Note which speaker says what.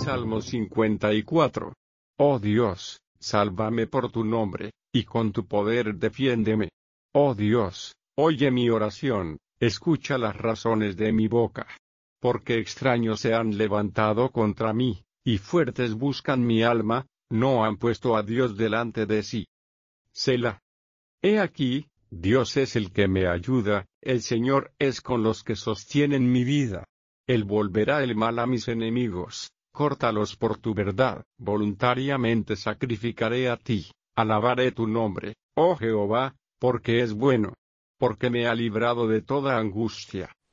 Speaker 1: Salmo 54. Oh Dios, sálvame por tu nombre, y con tu poder defiéndeme. Oh Dios, oye mi oración, escucha las razones de mi boca. Porque extraños se han levantado contra mí, y fuertes buscan mi alma, no han puesto a Dios delante de sí. Selah. He aquí, Dios es el que me ayuda, el Señor es con los que sostienen mi vida. Él volverá el mal a mis enemigos, córtalos por tu verdad. Voluntariamente sacrificaré a ti, alabaré tu nombre, oh Jehová, porque es bueno. Porque me ha librado de toda angustia,